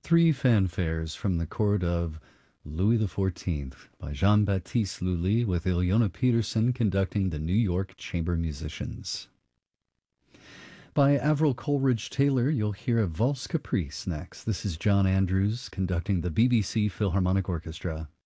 Three fanfares from the court of Louis XIV by Jean-Baptiste Lully with Ilyona Peterson conducting the New York Chamber Musicians. By Avril Coleridge Taylor, you'll hear a Valse Caprice next. This is John Andrews conducting the BBC Philharmonic Orchestra.